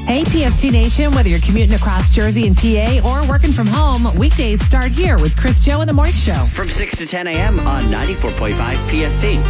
Hey, PST Nation, whether you're commuting across Jersey and PA or working from home, weekdays start here with Chris Joe in the Morning Show. From 6 to 10 a.m. on 94.5 PST.